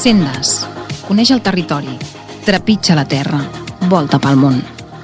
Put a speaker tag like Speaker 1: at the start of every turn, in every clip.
Speaker 1: Sendes. Coneix el territori. Trepitja la terra. Volta pel món.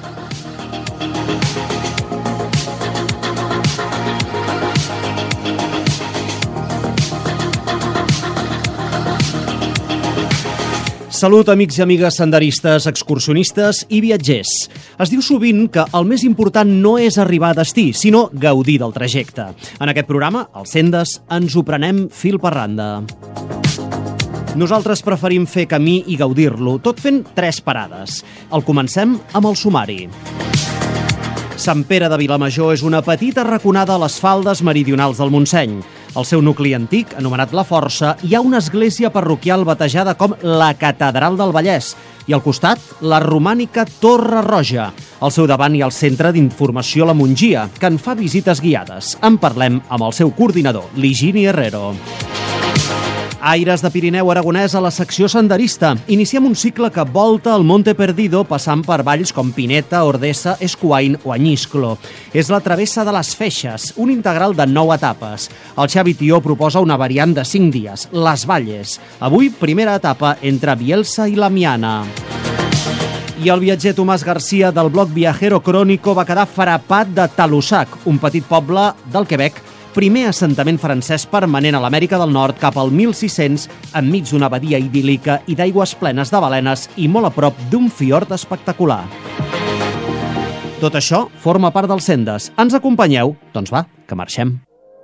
Speaker 2: Salut, amics i amigues senderistes, excursionistes i viatgers. Es diu sovint que el més important no és arribar a destí, sinó gaudir del trajecte. En aquest programa, als Sendes, ens ho prenem fil per randa. Nosaltres preferim fer camí i gaudir-lo, tot fent 3 parades. El comencem amb el sumari. Sant Pere de Vilamajor és una petita raconada a les faldes meridionals del Montseny. Al seu nucli antic, anomenat La Força, hi ha una església parroquial batejada com la Catedral del Vallès i al costat, la romànica Torre Roja. Al seu davant hi ha el Centre d'Informació La Mongia, que en fa visites guiades. En parlem amb el seu coordinador, l'Higini Herrero. Aires de Pirineu aragonès a la secció senderista. Iniciem un cicle que volta el Monte Perdido passant per valls com Pineta, Ordesa, Escuain o Añisclo. És la travessa de les Feixes, un integral de 9 etapes. El Xavi Tió proposa una variant de 5 dies, les Valles. Avui, primera etapa entre Bielsa i Lamiana. I el viatger Tomàs Garcia del blog Viajero Crónico va quedar frapat de Talussac, un petit poble del Quebec, primer assentament francès permanent a l'Amèrica del Nord cap al 1600, enmig d'una badia idíl·lica i d'aigües plenes de balenes i molt a prop d'un fiord espectacular. Tot això forma part dels Sendes. Ens acompanyeu? Doncs va, que marxem.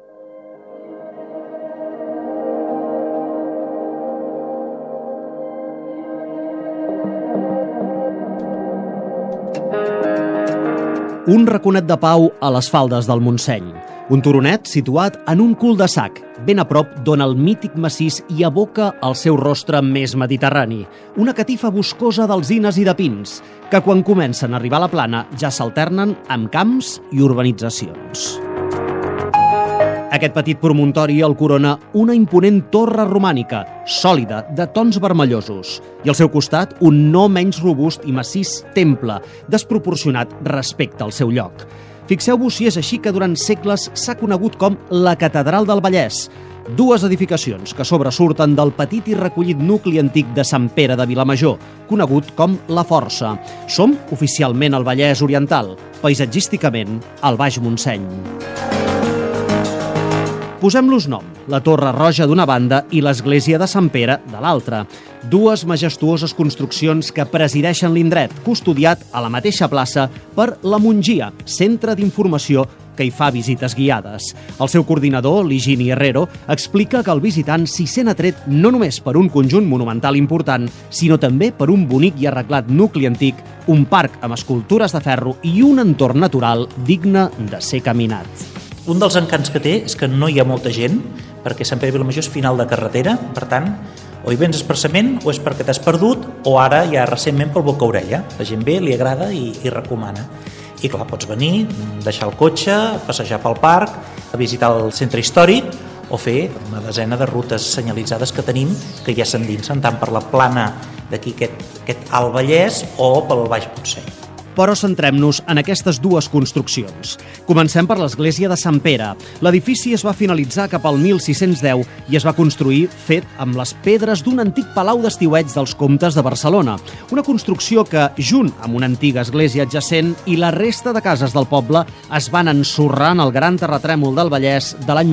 Speaker 2: Un raconet de pau a les faldes del Montseny. Un turonet situat en un cul-de-sac, ben a prop d'on el mític massís hi aboca el seu rostre més mediterrani. Una catifa boscosa d'alzines i de pins, que quan comencen a arribar a la plana ja s'alternen amb camps i urbanitzacions. Aquest petit promontori el corona una imponent torre romànica, sòlida, de tons vermellosos, i al seu costat un no menys robust i massís temple, desproporcionat respecte al seu lloc. Fixeu-vos si és així que durant segles s'ha conegut com la Catedral del Vallès, 2 edificacions que sobresurten del petit i recollit nucli antic de Sant Pere de Vilamajor, conegut com La Força. Som oficialment al Vallès Oriental, paisatgísticament al Baix Montseny. Posem-los nom, la Torre Roja d'una banda i l'església de Sant Pere de l'altra. 2 majestuoses construccions que presideixen l'indret, custodiat a la mateixa plaça per La Mongia, centre d'informació que hi fa visites guiades. El seu coordinador, l'Higini Herrero, explica que el visitant s'hi sent atret no només per un conjunt monumental important, sinó també per un bonic i arreglat nucli antic, un parc amb escultures de ferro i un entorn natural digne de ser caminat.
Speaker 3: Un dels encants que té és que no hi ha molta gent, perquè Sant Pere de Vilamajor és final de carretera, per tant, o hi vens expressament o és perquè t'has perdut, o ara ja recentment pel boca-orella. La gent ve, li agrada i recomana. I clar, pots venir, deixar el cotxe, passejar pel parc, a visitar el centre històric o fer una desena de rutes senyalitzades que tenim que ja s'endinsen tant per la plana d'aquí aquest Alt Vallès o pel Baix Montseny.
Speaker 2: Però centrem-nos en aquestes 2 construccions. Comencem per l'església de Sant Pere. L'edifici es va finalitzar cap al 1610 i es va construir fet amb les pedres d'un antic palau d'estiueig dels comtes de Barcelona. Una construcció que, junt amb una antiga església adjacent i la resta de cases del poble, es van ensorrar en el gran terratrèmol del Vallès de l'any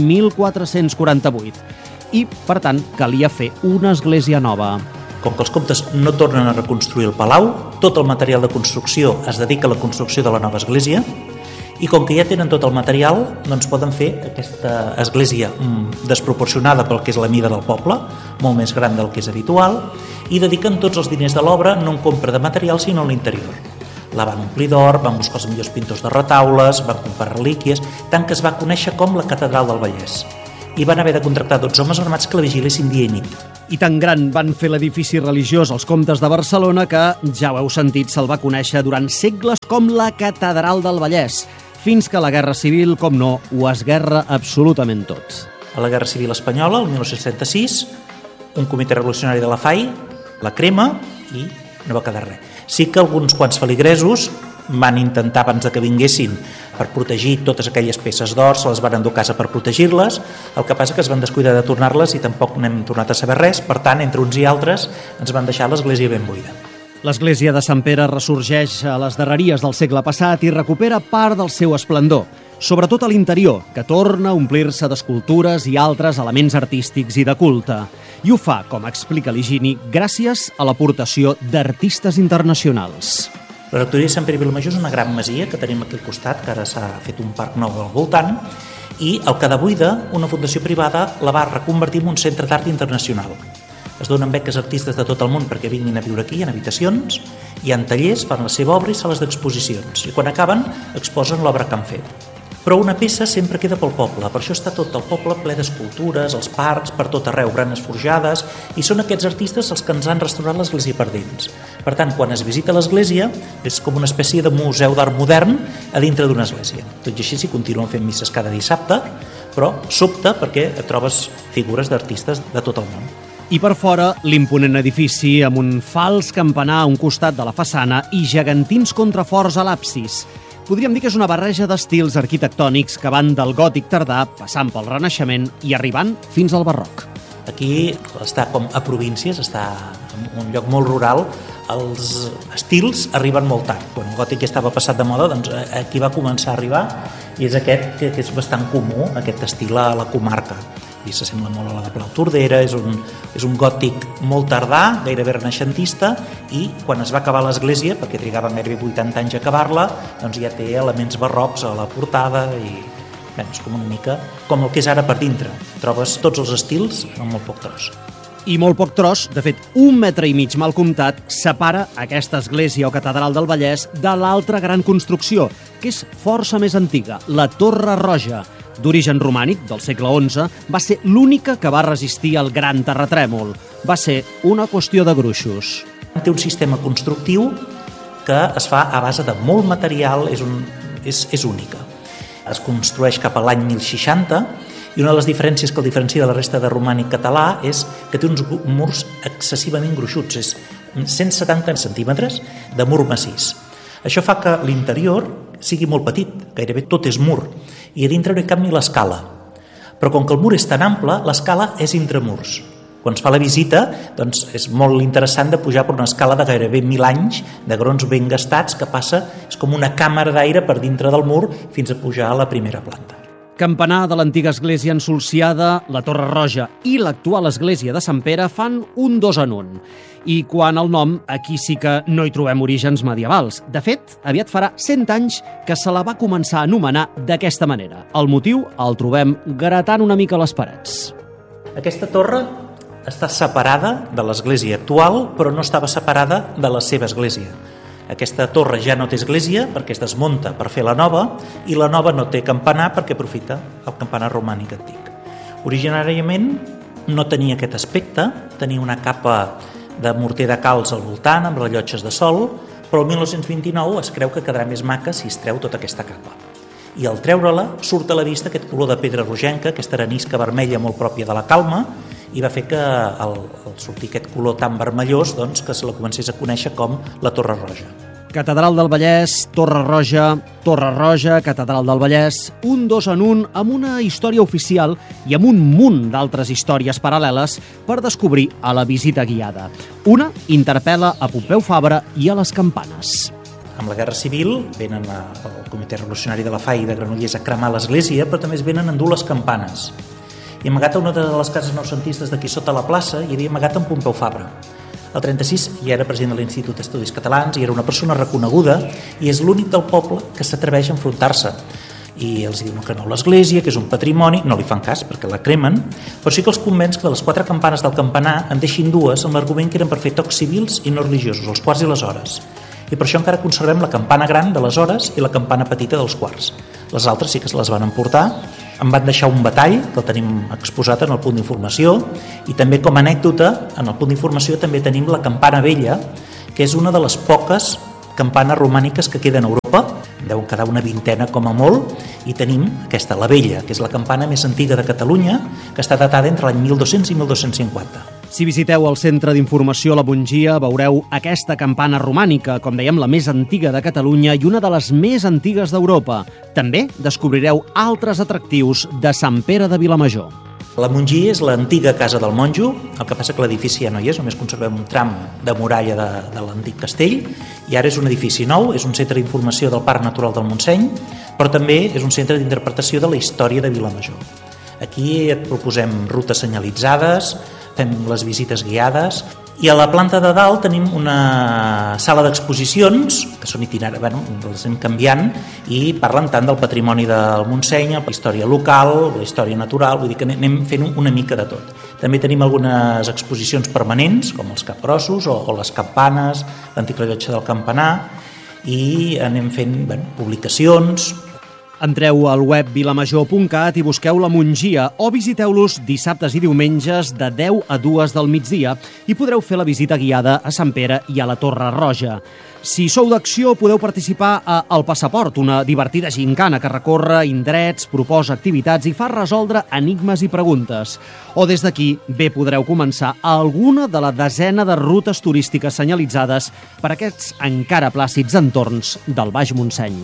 Speaker 2: 1448. I, per tant, calia fer una església nova.
Speaker 3: Com que els comtes no tornen a reconstruir el palau, tot el material de construcció es dedica a la construcció de la nova església i com que ja tenen tot el material, doncs poden fer aquesta església desproporcionada pel que és la mida del poble, molt més gran del que és habitual, i dediquen tots els diners de l'obra no en compra de material sinó a l'interior. La van omplir d'or, van buscar els millors pintors de retaules, van comprar relíquies, tant que es va conèixer com la Catedral del Vallès. I van haver de contractar 12 homes armats que la vigilessin dia i nit.
Speaker 2: I tan gran van fer l'edifici religiós els comtes de Barcelona que, ja ho heu sentit, se'l va conèixer durant segles com la Catedral del Vallès, fins que la Guerra Civil, com no, ho esguerra absolutament tot.
Speaker 3: A la Guerra Civil Espanyola, el 1936, un comitè revolucionari de la FAI la crema i no va quedar res. Sí que alguns quants feligresos van intentar abans que vinguessin per protegir totes aquelles peces d'or, se les van endur a casa per protegir-les, el que passa que es van descuidar de tornar-les i tampoc n'hem tornat a saber res, per tant, entre uns i altres ens van deixar l'església ben buida.
Speaker 2: L'església de Sant Pere ressorgeix a les darreries del segle passat i recupera part del seu esplendor, sobretot a l'interior, que torna a omplir-se d'escultures i altres elements artístics i de culte. I ho fa, com explica l'Higini, gràcies a l'aportació d'artistes internacionals.
Speaker 3: La rectoria de Sant Pere i Vilamajor és una gran masia que tenim aquí al costat, que ara s'ha fet un parc nou al voltant, i al quedar buida, una fundació privada la va reconvertir en un centre d'art internacional. Es donen beques a artistes de tot el món perquè vinguin a viure aquí, en habitacions, hi ha tallers, fan la seva obra i sales d'exposicions, i quan acaben exposen l'obra que han fet. Però una peça sempre queda pel poble, per això està tot el poble ple d'escultures, els parcs, per tot arreu, branes forjades, i són aquests artistes els que ens han restaurat l'església per dins. Per tant, quan es visita l'església, és com una espècie de museu d'art modern a dintre d'una església. Tot i així s'hi continuen fent misses cada dissabte, però sobta perquè trobes figures d'artistes de tot el món.
Speaker 2: I per fora, l'imponent edifici amb un fals campanar a un costat de la façana i gegantins contraforts a l'absis. Podríem dir que és una barreja d'estils arquitectònics que van del gòtic tardà, passant pel Renaixement i arribant fins al barroc.
Speaker 3: Aquí està com a províncies, està en un lloc molt rural, els estils arriben molt tard. Quan el gòtic ja estava passat de moda, doncs aquí va començar a arribar i és aquest que és bastant comú, aquest estil a la comarca. I s'assembla molt a la de Plau Tordera, és un gòtic molt tardà, gairebé renaixentista, i quan es va acabar l'església, perquè trigaven gairebé 80 anys a acabar-la, doncs ja té elements barrocs a la portada i és com una mica com el que és ara per dintre. Trobes tots els estils en molt poc tros.
Speaker 2: I molt poc tros, de fet 1,5 metres mal comptat, separa aquesta església o catedral del Vallès de l'altra gran construcció, que és força més antiga, la Torre Roja. D'origen romànic, del segle XI, va ser l'única que va resistir al gran terratrèmol. Va ser una qüestió de gruixos.
Speaker 3: Té un sistema constructiu que es fa a base de molt material, és única. Es construeix cap a l'any 1060 i una de les diferències que el diferencia de la resta de romànic català és que té uns murs excessivament gruixuts, és 170 centímetres de mur massís. Això fa que l'interior sigui molt petit, gairebé tot és mur, i a dintre no hi cap ni l'escala. Però com que el mur és tan ample, l'escala és entre murs. Quan es fa la visita, doncs és molt interessant de pujar per una escala de gairebé 1.000 anys, de grons ben gastats, que passa, és com una càmera d'aire per dintre del mur fins a pujar a la primera planta.
Speaker 2: Campanar de l'antiga església ensolciada, la Torre Roja i l'actual església de Sant Pere fan un 2 en 1. I quant al nom, aquí sí que no hi trobem orígens medievals. De fet, aviat farà 100 anys que se la va començar a anomenar d'aquesta manera. El motiu el trobem gratant una mica les parets.
Speaker 3: Aquesta torre està separada de l'església actual, però no estava separada de la seva església. Aquesta torre ja no té església perquè es desmunta per fer la nova i la nova no té campanar perquè aprofita el campanar romànic antic. Originàriament no tenia aquest aspecte, tenia una capa de morter de calç al voltant amb rellotges de sol, però el 1929 es creu que quedarà més maca si es treu tota aquesta capa. I al treure-la surt a la vista aquest color de pedra rogenca, aquesta arenisca vermella molt pròpia de la Calma, i va fer que al sortir aquest color tan vermellós doncs, que se la comencés a conèixer com la Torre Roja.
Speaker 2: Catedral del Vallès, Torre Roja, Catedral del Vallès, un 2 en 1 amb una història oficial i amb un munt d'altres històries paral·leles per descobrir a la visita guiada. Una interpel·la a Pompeu Fabra i a les campanes.
Speaker 3: Amb la Guerra Civil venen el Comitè Revolucionari de la FAI de Granollers a cremar l'església, però també es venen a endur les campanes. I amagat a una de les cases noucentistes d'aquí sota la plaça hi havia amagat en Pompeu Fabra. El 36 ja era president de l'Institut d'Estudis Catalans i era una persona reconeguda i és l'únic del poble que s'atreveix a enfrontar-se. I els diuen que no l'església, que és un patrimoni, no li fan cas perquè la cremen, però sí que els convenç que de les 4 campanes del campanar en deixin 2 amb l'argument que eren per fer tocs civils i no religiosos, els quarts i les hores. I per això encara conservem la campana gran de les hores i la campana petita dels quarts. Les altres sí que se les van emportar. Em van deixar un batall, que el tenim exposat en el punt d'informació, i també com a anècdota, en el punt d'informació també tenim la campana vella, que és una de les poques campanes romàniques que queden a Europa, deuen quedar una 20 com a molt, i tenim aquesta, la vella, que és la campana més antiga de Catalunya, que està datada entre l'any 1200 i 1250.
Speaker 2: Si visiteu el Centre d'Informació La Mongia, veureu aquesta campana romànica, com dèiem, la més antiga de Catalunya i una de les més antigues d'Europa. També descobrireu altres atractius de Sant Pere de Vilamajor.
Speaker 3: La Mongia és l'antiga casa del monjo, el que passa que l'edifici ja no hi és, només conservem un tram de muralla de l'antic castell, i ara és un edifici nou, és un centre d'informació del Parc Natural del Montseny, però també és un centre d'interpretació de la història de Vilamajor. Aquí et proposem rutes senyalitzades, fem les visites guiades, i a la planta de dalt tenim una sala d'exposicions, que són itinerants, les anem canviant, i parlen tant del patrimoni del Montseny, la història local, la història natural, vull dir que anem fent una mica de tot. També tenim algunes exposicions permanents, com els capgrossos o les campanes, l'antic rellotge del campanar, i anem fent publicacions.
Speaker 2: Entreu al web vilamajor.cat i busqueu La Mongia o visiteu-los dissabtes i diumenges de 10 a 2 del migdia i podreu fer la visita guiada a Sant Pere i a la Torre Roja. Si sou d'acció, podeu participar a El Passaport, una divertida gincana que recorre indrets, proposa activitats i fa resoldre enigmes i preguntes. O des d'aquí bé podreu començar alguna de la desena de rutes turístiques senyalitzades per aquests encara plàcids entorns del Baix Montseny.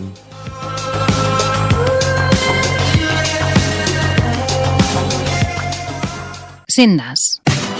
Speaker 1: Sendes.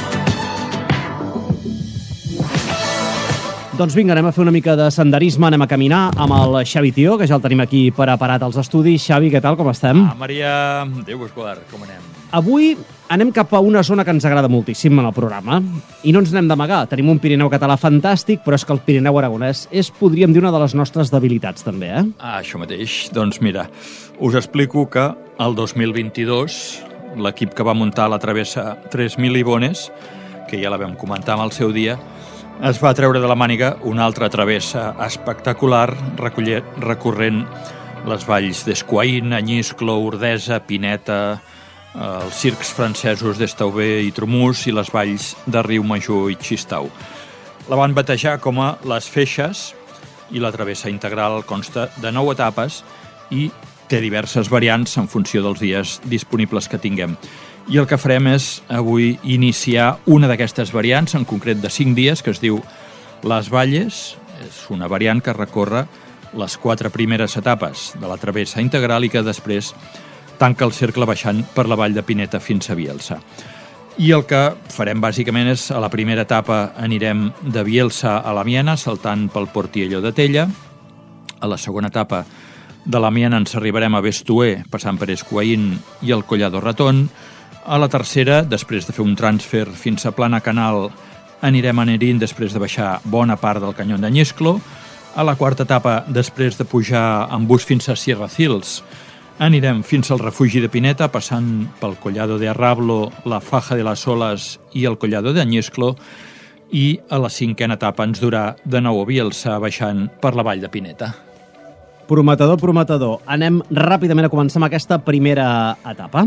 Speaker 2: Doncs vinga, anem a fer una mica de senderisme, anem a caminar amb el Xavi Tió, que ja el tenim aquí preparat als estudis. Xavi, què tal, com estem?
Speaker 4: Maria, Déu escolar, com anem?
Speaker 2: Avui anem cap a una zona que ens agrada moltíssim en el programa i no ens n'hem d'amagar. Tenim un Pirineu català fantàstic, però és que el Pirineu aragonès és, podríem dir, una de les nostres debilitats, també, eh?
Speaker 4: Això mateix. Doncs mira, us explico que el 2022 l'equip que va muntar la travessa 3.000 Ibones, que ja la vam comentar amb el seu dia, es va treure de la màniga una altra travessa espectacular recorrent les valls d'Esquaín, Anyisclo, Ordesa, Pineta, els circs francesos d'Estauber i Trumús i les valls de Riumajor i Xistau. La van batejar com a Les Feixes i la travessa integral consta de 9 etapes i té diverses variants en funció dels dies disponibles que tinguem. I el que farem és avui iniciar una d'aquestes variants, en concret de 5 dies, que es diu Les Valles. És una variant que recorre les 4 primeres etapes de la travessa integral i que després tanca el cercle baixant per la vall de Pineta fins a Bielsa. I el que farem bàsicament és, a la primera etapa anirem de Bielsa a la Miena, saltant pel Portiello de Tella. A la segona etapa de la Miena ens arribarem a Bestuer, passant per Esquaín i el Collado Ratón. A la tercera, després de fer un transfer fins a Plana Canal, anirem a Nerín després de baixar bona part del canyó d'Anyisclo. A la quarta etapa, després de pujar en bus fins a Sierra Cils, anirem fins al refugi de Pineta, passant pel Collado de Arrablo, la Faja de las Olas i el Collado d'Anyisclo. I a la cinquena etapa ens durà de nou a Bielsa, baixant per la vall de Pineta.
Speaker 2: Prometedor, prometedor. Anem ràpidament a començar amb aquesta primera etapa.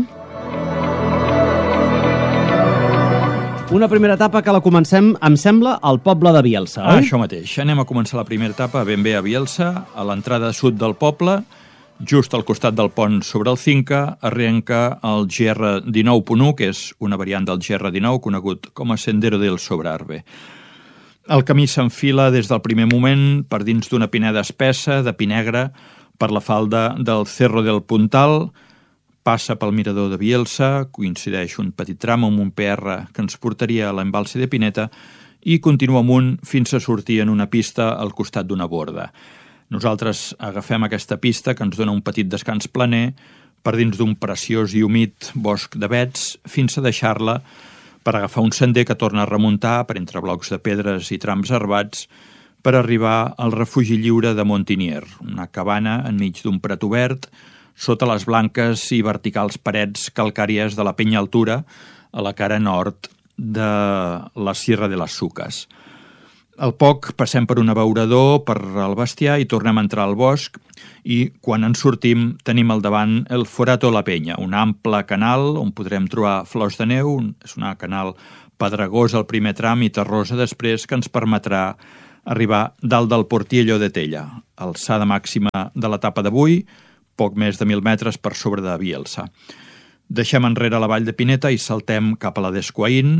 Speaker 2: Una primera etapa que la comencem, em sembla, al poble de Bielsa, oi?
Speaker 4: Això mateix. Anem a començar la primera etapa ben bé a Bielsa, a l'entrada sud del poble, just al costat del pont sobre el Cinca, arrenca el GR19.1, que és una variant del GR19 conegut com a Sendero del Sobrarbe. El camí s'enfila des del primer moment per dins d'una pineda espessa, de pi negre, per la falda del Cerro del Puntal, passa pel mirador de Bielsa, coincideix un petit tram amb un PR que ens portaria a l'embalse de Pineta i continua amunt fins a sortir en una pista al costat d'una borda. Nosaltres agafem aquesta pista que ens dona un petit descans planer per dins d'un preciós i humit bosc d'avets fins a deixar-la per agafar un sender que torna a remuntar per entre blocs de pedres i trams herbats per arribar al refugi lliure de Montinier, una cabana enmig d'un prat obert sota les blanques i verticals parets calcàries de la penya altura a la cara nord de la Sierra de les Suques. Al poc passem per un abeurador, per al bestiar i tornem a entrar al bosc i quan en sortim tenim al davant el Forato la Penya, un ample canal on podrem trobar flors de neu, és una canal pedregosa al primer tram i terrosa després que ens permetrà arribar dalt del Portiello de Tella, alçada màxima de l'etapa d'avui, poc més de 1.000 metres per sobre de Bielsa. Deixem enrere la vall de Pineta i saltem cap a la d'Esquaín,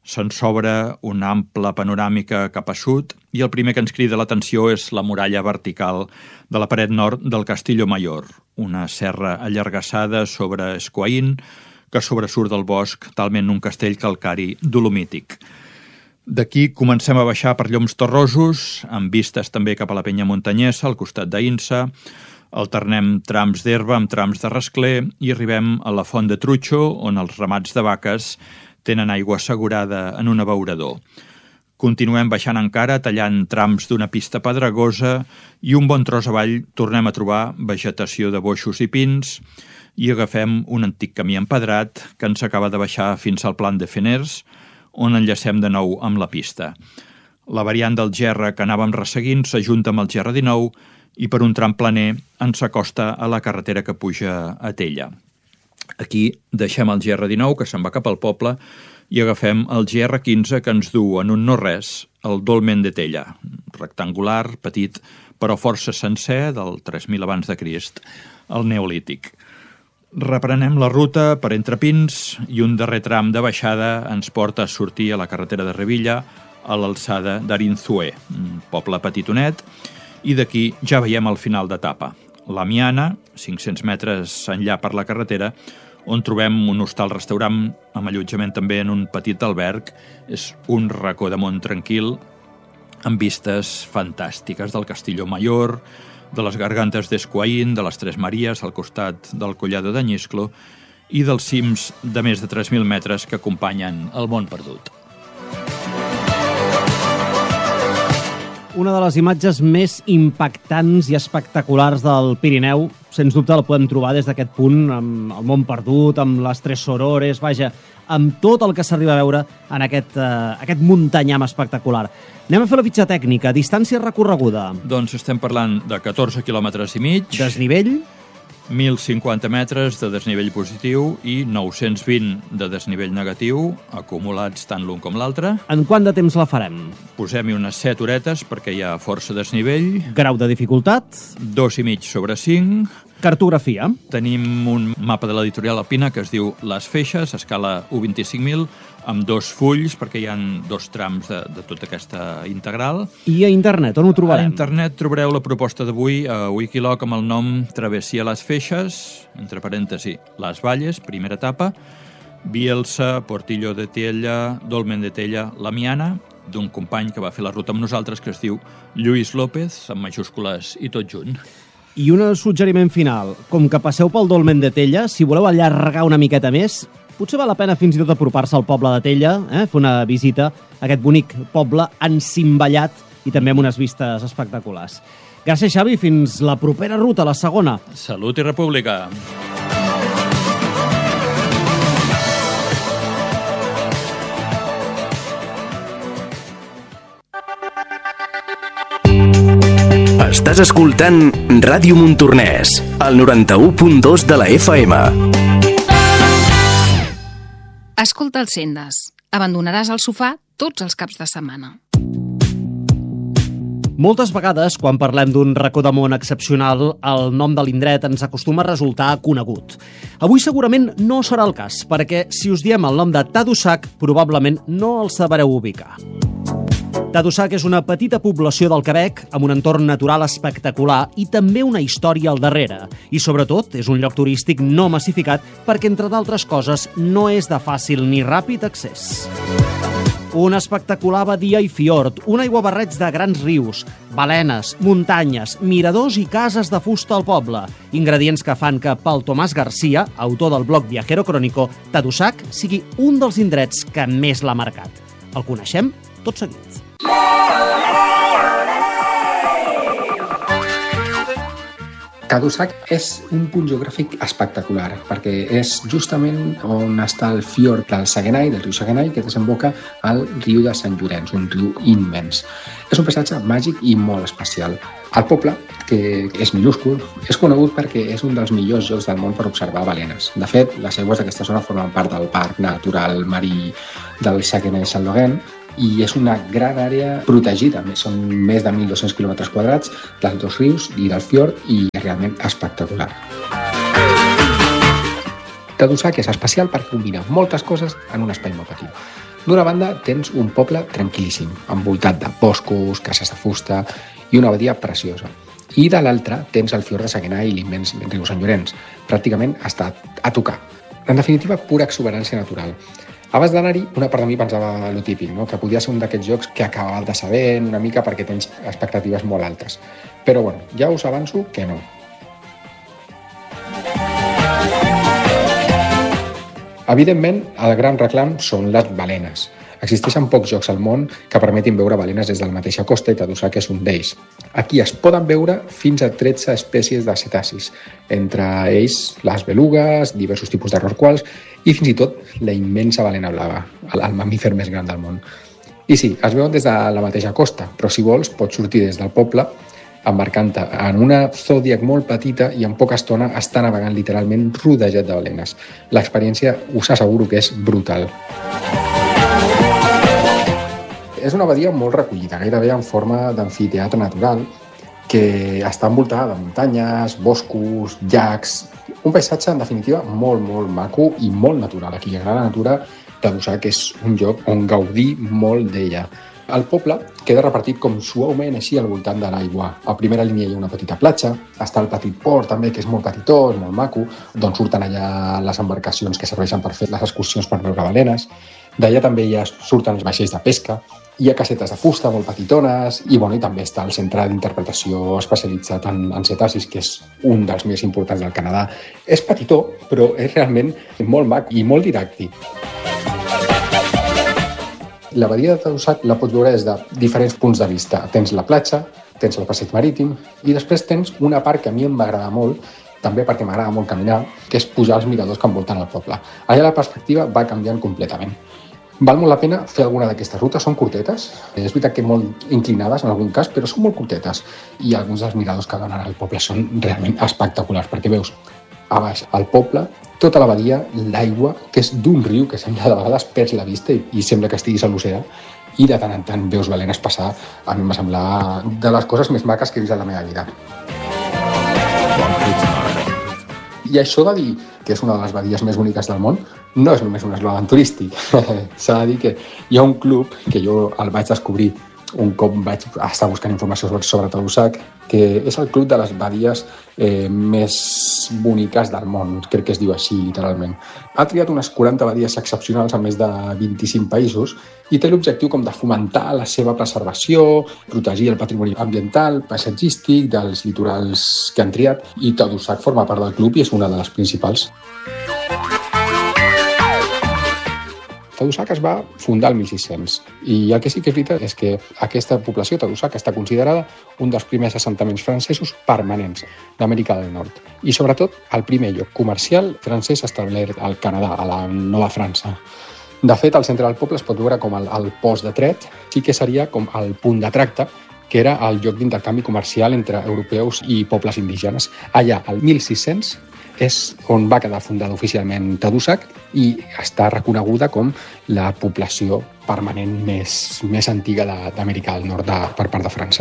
Speaker 4: Se'n s'obre una ampla panoràmica cap a sud i el primer que ens crida l'atenció és la muralla vertical de la paret nord del Castillo Mayor, una serra allargassada sobre Esquaín que sobresurt del bosc talment un castell calcari dolomític. D'aquí comencem a baixar per lloms torrosos, amb vistes també cap a la penya muntanyesa, al costat d'Aïnsa, alternem trams d'herba amb trams de rascler i arribem a la Font de Trutxo, on els ramats de vaques tenen aigua assegurada en un abeurador. Continuem baixant encara, tallant trams d'una pista pedregosa i un bon tros avall tornem a trobar vegetació de boixos i pins i agafem un antic camí empedrat que ens acaba de baixar fins al Plan de Feners, on enllacem de nou amb la pista. La variant del Gerra que anàvem resseguint s'ajunta amb el Gerra 19 i per un tram planer ens acosta a la carretera que puja a Tella. Aquí deixem el GR19, que se'n va cap al poble, i agafem el GR15, que ens du en un no-res al Dolmen de Tella, rectangular, petit, però força sencer, del 3000 abans de Crist, al Neolític. Reprenem la ruta per entre pins i un darrer tram de baixada ens porta a sortir a la carretera de Revilla, a l'alçada d'Arinzué, un poble petitonet, i d'aquí ja veiem el final d'etapa. La Miana, 500 metres enllà per la carretera, on trobem un hostal-restaurant amb allotjament també en un petit alberg. És un racó de món tranquil, amb vistes fantàstiques del Castillo Mayor, de les gargantes d'Esquaín, de les Tres Maries al costat del Collado d'Añisclo i dels cims de més de 3.000 metres que acompanyen el món perdut.
Speaker 2: Una de les imatges més impactants i espectaculars del Pirineu, sens dubte la podem trobar des d'aquest punt, amb el món perdut, amb les Tres Sorores, vaja, amb tot el que s'arriba a veure en aquest muntanyam espectacular. Anem a fer la fitxa tècnica. Distància recorreguda.
Speaker 4: Doncs estem parlant de 14 quilòmetres i mig.
Speaker 2: Desnivell?
Speaker 4: 1.050 metres de desnivell positiu i 920 de desnivell negatiu, acumulats tant l'un com l'altre.
Speaker 2: En quant de temps la farem?
Speaker 4: Posem-hi unes 7 horetes perquè hi ha força desnivell.
Speaker 2: Grau de dificultat?
Speaker 4: 2,5 sobre 5.
Speaker 2: Cartografia?
Speaker 4: Tenim un mapa de l'editorial Alpina que es diu Les Feixes, a escala 1/25.000, amb 2 fulls, perquè hi ha 2 trams de tota aquesta integral.
Speaker 2: I a internet, on ho trobarem?
Speaker 4: A internet trobareu la proposta d'avui a Wikiloc amb el nom Travessia Les Feixes, entre parèntesi, Les Valles, primera etapa, Bielsa, Portillo de Tella, Dolmen de Tella, La Miana, d'un company que va fer la ruta amb nosaltres que es diu Lluís López, amb majúscules i tot junt.
Speaker 2: I un suggeriment final. Com que passeu pel Dolmen de Tella, si voleu allargar una miqueta més, potser val la pena fins i tot apropar-se al poble de Tella, fer una visita a aquest bonic poble encimballat i també amb unes vistes espectaculars. Gràcies, Xavi. Fins la propera ruta, la segona.
Speaker 4: Salut i república!
Speaker 5: Estàs escoltant Ràdio Montornès, al 91.2 de la FM.
Speaker 1: Escolta els Sendes. Abandonaràs el sofà tots els caps de setmana.
Speaker 2: Moltes vegades, quan parlem d'un racó de món excepcional, el nom de l'indret ens acostuma a resultar conegut. Avui segurament no serà el cas, perquè si us diem el nom de Tadoussac, probablement no el sabreu ubicar. Tadoussac és una petita població del Quebec amb un entorn natural espectacular i també una història al darrere. I sobretot és un lloc turístic no massificat perquè, entre d'altres coses, no és de fàcil ni ràpid accés. Un espectacular badia i fiord, un aiguabarreig de grans rius, balenes, muntanyes, miradors i cases de fusta al poble. Ingredients que fan que pel Tomàs Garcia, autor del blog Viajero Crónico, Tadoussac sigui un dels indrets que més l'ha marcat. El coneixem tot seguit.
Speaker 6: Tadoussac és un punt geogràfic espectacular perquè és justament on està el fiord del Saguenay, del riu Saguenay, que desemboca al riu de Sant Llorenç, un riu immens. És un paisatge màgic i molt especial. El poble, que és minúscul, és conegut perquè és un dels millors llocs del món per observar balenes. De fet, les aigües d'aquesta zona formen part del Parc Natural Marí del Saguenay-Saint-Laurent i és una gran àrea protegida. Són més de 1.200 quilòmetres quadrats dels dos rius i del fiord i és realment espectacular. Tadoussac és especial perquè combina moltes coses en un espai molt petit. D'una banda tens un poble tranquil·líssim, envoltat de boscos, cases de fusta i una abadia preciosa. I de l'altra tens el fiord de Saguenay i l'immens riu Sant Llorenç, pràcticament està a tocar. En definitiva, pura exuberància natural. Abans d'anar-hi, una part de mi pensava lo típic, no? Que podia ser un d'aquests jocs que acaba de saber una mica perquè tens expectatives molt altes. Però bueno, ja us avanço que no. Evidentment, el gran reclam són les balenes. Existeixen pocs jocs al món que permetin veure balenes des de la mateixa costa i Tadoussac és un d'ells. Aquí es poden veure fins a 13 espècies de cetacis, entre ells les belugues, diversos tipus de rorquals i fins i tot la immensa balena blava, el mamífer més gran del món. I sí, es veuen des de la mateixa costa, però si vols pots sortir des del poble embarcant-te en una Zodiac molt petita i en poca estona està navegant literalment rodejat de balenes. L'experiència us asseguro que és brutal. És una badia molt recollida, gairebé en forma d'amfiteatre natural, que està envoltada de muntanyes, boscos, llacs... Un paisatge, en definitiva, molt, molt maco i molt natural. A qui li agrada la natura, Tadoussac és un lloc on gaudir molt d'ella. El poble queda repartit com suaument així al voltant de l'aigua. A primera línia hi ha una petita platja, està el petit port també, que és molt petitó, és molt maco, d'on surten allà les embarcacions que serveixen per fer les excursions per veure balenes. D'allà també ja surten els vaixells de pesca, hi ha casetes de fusta molt petitones i també està el centre d'interpretació especialitzat en cetacis, que és un dels més importants del Canadà. És petitó, però és realment molt mac i molt didàctic. La badia de Tadoussac la pots veure des de diferents punts de vista. Tens la platja, tens el passeig marítim i després tens una part que a mi em va agradar molt, també perquè m'agrada molt caminar, que és pujar als miradors que envolten el poble. Allà la perspectiva va canviant completament. Val molt la pena fer alguna d'aquestes rutes, són curtetes, és veritat que molt inclinades en algun cas, però són molt curtetes i alguns dels miradors que donen al poble són realment espectaculars, perquè veus a baix al poble, tota la badia, l'aigua, que és d'un riu que sembla de vegades perds la vista i sembla que estiguis a l'oceà, i de tant en tant veus balenes passar. A mi em va semblar de les coses més maques que he vist en la meva vida. I això de dir que és una de les badies més boniques del món no és només un eslògan turístic. S'ha de dir que hi ha un club que jo el vaig descobrir un cop vaig estar buscant informació sobre Tadoussac, que és el club de les badies més boniques del món, crec que es diu així literalment. Ha triat unes 40 badies excepcionals a més de 25 països i té l'objectiu com de fomentar la seva preservació, protegir el patrimoni ambiental, paisatgístic dels litorals que han triat, i Tadoussac forma part del club i és una de les principals. Tadoussac es va fundar el 1600 i el que sí que és veritat és que aquesta població, Tadoussac, està considerada un dels primers assentaments francesos permanents d'Amèrica del Nord i sobretot el primer lloc comercial francès establert al Canadà, a la Nova França. De fet, al centre del poble es pot veure com el post de tret, sí que seria com el punt de tracte, que era el lloc d'intercanvi comercial entre europeus i pobles indígenes. Allà, al 1600, és on va quedar fundada oficialment Tadoussac i està reconeguda com la població permanent més antiga d'Amèrica del Nord per part de França.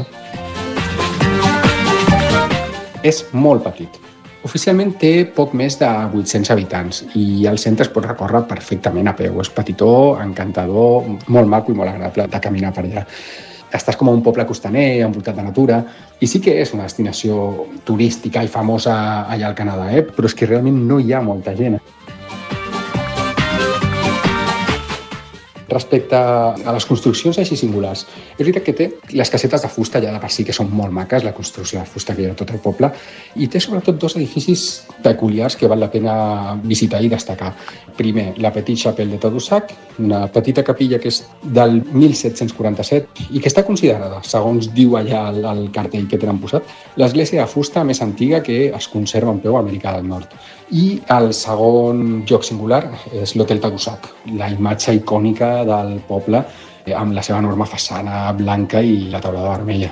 Speaker 6: És molt petit. Oficialment té poc més de 800 habitants i el centre es pot recórrer perfectament a peu. És petitó, encantador, molt maco i molt agradable de caminar per allà. Estàs com a un poble costaner, envoltat de natura, i sí que és una destinació turística i famosa allà al Canadà, però és que realment no hi ha molta gent. Respecte a les construccions així singulars, és veritat que té les casetes de fusta ja de per si, que són molt maques, la construcció de fusta que hi ha a tot el poble, i té sobretot dos edificis peculiars que val la pena visitar i destacar. Primer, la Petite Chapelle de Tadoussac, una petita capilla que és del 1747 i que està considerada, segons diu allà el cartell que tenen posat, l'església de fusta més antiga que es conserva en peu a Amèrica del Nord. I el segon lloc singular és l'Hotel Tadoussac, la imatge icònica del poble amb la seva enorme façana blanca i la teulada vermella.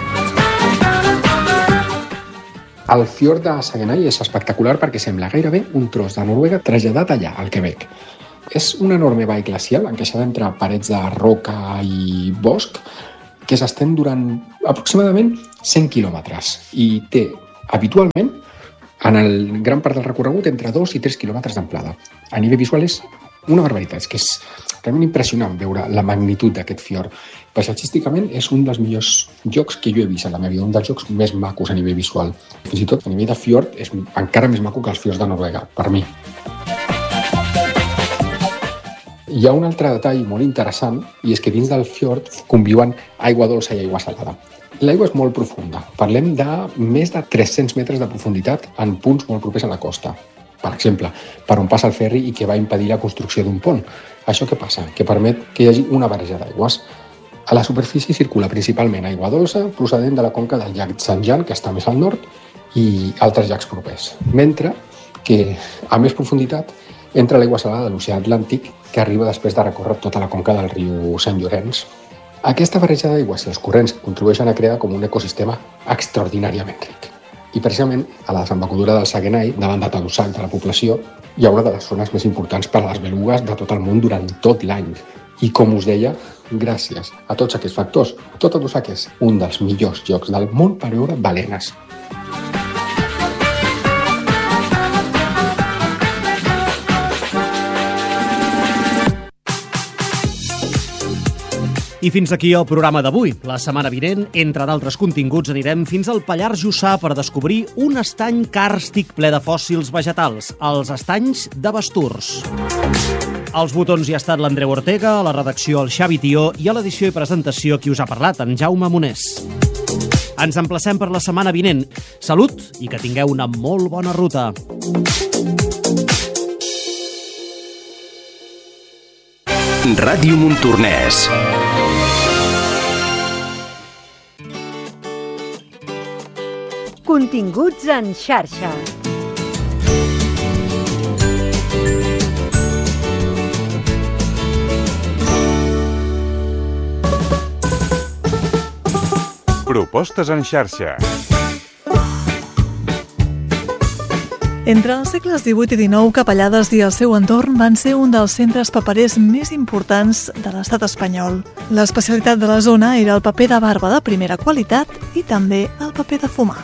Speaker 6: El fiord de Saguenay és espectacular perquè sembla gairebé un tros de Noruega traslladat allà, al Quebec. És una enorme vall glacial encaixada entre parets de roca i bosc que s'estén durant aproximadament 100 quilòmetres i té habitualment en el gran part del recorregut entre 2 i 3 quilòmetres d'amplada. A nivell visual és una barbaritat, és que és realment impressionant veure la magnitud d'aquest fiord. Paisatgísticament és un dels millors llocs que jo he vist a la meva vida, un dels llocs més macos a nivell visual. Fins i tot a nivell de fiord és encara més maco que els fiords de Noruega, per mi. Hi ha un altre detall molt interessant, i és que dins del fiord conviuen aigua dolça i aigua salada. L'aigua és molt profunda. Parlem de més de 300 metres de profunditat en punts molt propers a la costa. Per exemple, per on passa el ferri i que va impedir la construcció d'un pont. Això què passa? Que permet que hi hagi una barreja d'aigües. A la superfície circula principalment aigua dolça procedent de la conca del llac Sanjan, que està més al nord, i altres llacs propers. Mentre que, a més profunditat, entra l'aigua salada de l'oceà Atlàntic, que arriba després de recórrer tota la conca del riu Sant Llorenç. Aquesta barreja d'aigües i els corrents contribueixen a crear com un ecosistema extraordinàriament ric. I precisament a la desembocadura del Saguenay, davant de Tadoussac de la població, hi ha una de les zones més importants per a les belugues de tot el món durant tot l'any. I com us deia, gràcies a tots aquests factors, tot Tadoussac és un dels millors llocs del món per veure balenes.
Speaker 2: I fins aquí el programa d'avui. La setmana vinent, entre d'altres continguts, anirem fins al Pallars Jussà per descobrir un estany càrstic ple de fòssils vegetals, els estanys de Basturs. Als botons hi ha estat l'Andreu Ortega, a la redacció el Xavi Tió i a l'edició i presentació qui us ha parlat, en Jaume Monés. Ens emplacem per la setmana vinent. Salut i que tingueu una molt bona ruta.
Speaker 5: Ràdio Montornès.
Speaker 7: Continguts en xarxa.
Speaker 8: Propostes en xarxa.
Speaker 9: Entre els segles XVIII i XIX, Capellades i el seu entorn van ser un dels centres paperers més importants de l'estat espanyol. L'especialitat de la zona era el paper de barba de primera qualitat i també el paper de fumar.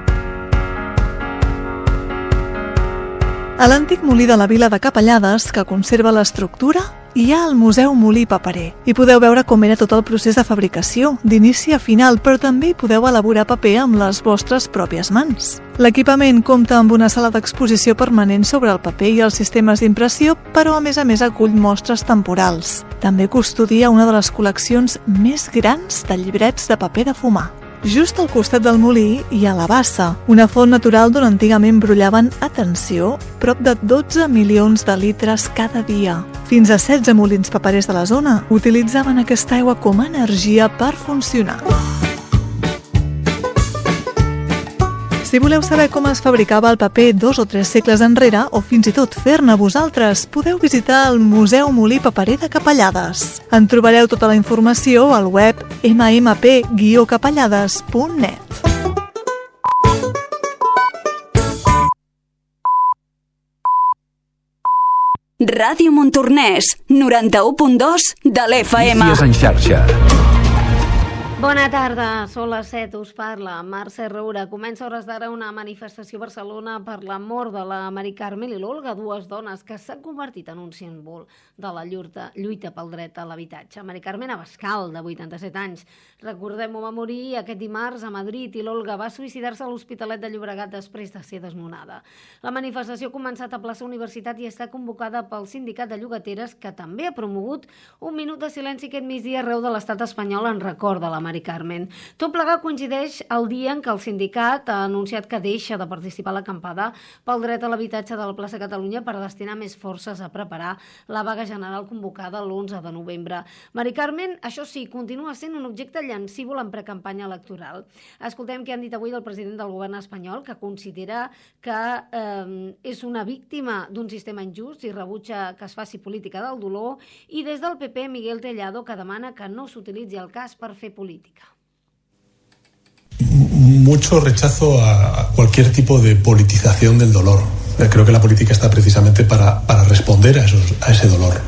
Speaker 9: A l'antic molí de la vila de Capellades, que conserva l'estructura, hi ha el Museu Molí Paperer. Hi podeu veure com era tot el procés de fabricació, d'inici a final, però també hi podeu elaborar paper amb les vostres pròpies mans. L'equipament compta amb una sala d'exposició permanent sobre el paper i els sistemes d'impressió, però a més acull mostres temporals. També custodia una de les col·leccions més grans de llibrets de paper de fumar. Just al costat del molí hi ha la bassa, una font natural d'on antigament brollaven, atenció, prop de 12 milions de litres cada dia. Fins a 16 molins paperers de la zona utilitzaven aquesta aigua com a energia per funcionar. Si voleu saber com es fabricava el paper 2 o 3 segles enrere, o fins i tot fer-ne vosaltres, podeu visitar el Museu Molí Paperer de Capellades. En trobareu tota la informació al web mmp-capellades.net.
Speaker 7: Ràdio Montornès, 91.2 de l'FM.
Speaker 5: Notícies en xarxa.
Speaker 10: Bona tarda, són les 7, us parla Mercè Roura. Comença a hores d'ara una manifestació a Barcelona per la mort de la Mari Carmel i l'Olga, dues dones que s'han convertit en un símbol de la lluita pel dret a l'habitatge. Mari Carmen Abascal, de 87 anys. Recordem-ho, va morir aquest dimarts a Madrid i l'Olga va suïcidar-se a l'Hospitalet de Llobregat després de ser desnonada. La manifestació ha començat a plaça Universitat i està convocada pel Sindicat de Llogateres, que també ha promogut un minut de silenci aquest migdia arreu de l'estat espanyol en record de la Mari Carmen. Tot plegat coincideix el dia en què el sindicat ha anunciat que deixa de participar a l'acampada pel dret a l'habitatge de la plaça Catalunya per destinar més forces a preparar la vaga general convocada l'11 de novembre. Mari Carmen, això sí, continua sent un objecte llancívol en precampanya electoral. Escoltem què han dit avui del president del govern espanyol, que considera que és una víctima d'un sistema injust i rebutja que es faci política del dolor, i des del PP, Miguel Tellado, que demana que no s'utilitzi el cas per fer política.
Speaker 11: Mucho rechazo a cualquier tipo de politización del dolor. Creo que la política está precisamente para responder a ese dolor.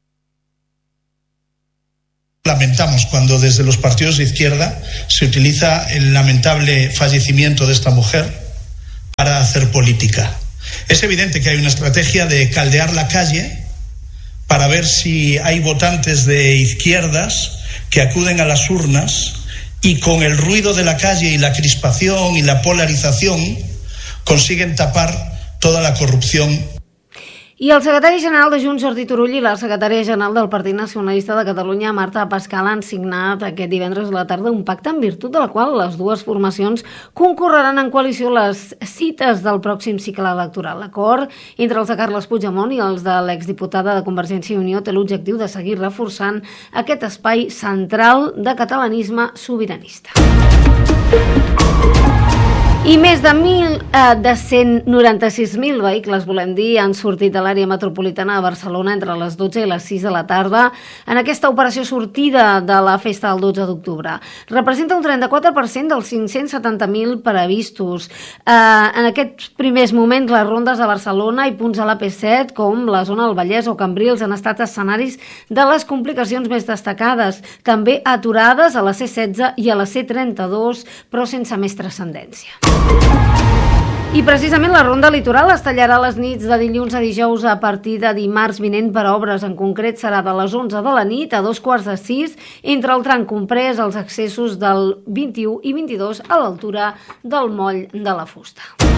Speaker 12: Lamentamos cuando desde los partidos de izquierda se utiliza el lamentable fallecimiento de esta mujer para hacer política. Es evidente que hay una estrategia de caldear la calle para ver si hay votantes de izquierdas que acuden a las urnas y con el ruido de la calle y la crispación y la polarización consiguen tapar toda la corrupción.
Speaker 10: I el secretari general de Junts, Jordi Turull, i la secretària general del Partit Nacionalista de Catalunya, Marta Pascal, han signat aquest divendres a la tarda un pacte en virtut de la qual les dues formacions concorreran en coalició les cites del pròxim cicle electoral. L'acord entre els de Carles Puigdemont i els de l'exdiputada de Convergència i Unió té l'objectiu de seguir reforçant aquest espai central de catalanisme sobiranista. I més de 196.000 vehicles, volem dir, han sortit de l'àrea metropolitana de Barcelona entre les 12 i les 6 de la tarda en aquesta operació sortida de la festa del 12 d'octubre. Representa un 34% dels 570.000 previstos. En aquests primers moments, les rondes de Barcelona i punts a l'AP7, com la zona del Vallès o Cambrils, han estat escenaris de les complicacions més destacades. També aturades a la C16 i a la C32, però sense més transcendència. I precisament la ronda litoral es tallarà les nits de dilluns a dijous a partir de dimarts vinent per obres. En concret serà de les 11 de la nit a 2:45 entre el tram comprès als accessos del 21 i 22 a l'altura del moll de la Fusta.